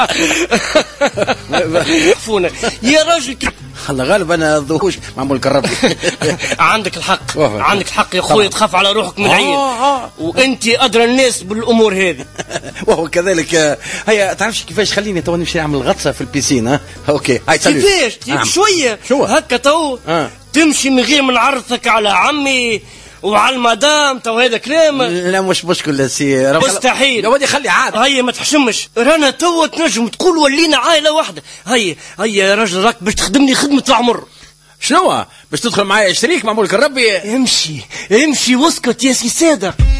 عفونا يا راجل. الله غالب انا ذوش معمول كربي. عندك الحق عندك الحق يا خويا، تخاف على روحك من العين وانت ادرى الناس بالامور هذه. وهو كذلك. هيا تعرفش كيفاش، خليني تو نمشي نعمل غطسه في البيسين. ها اوكي هاي كيفاش شويه شو هكا تو تمشي من غير ما نعرفك على عمي وعلى المدام. تو هذا كلام لا مش مشكل سي مستحيل يا ودي خلي عاد. هيا ما تحشمش، رانا تو تنجم تقول ولينا عائله واحده. هيا يا راجل راك باش تخدمني خدمه العمر. شنو باش تدخل معايا شريك معمول كربي؟ امشي واسكت يا سي ساده.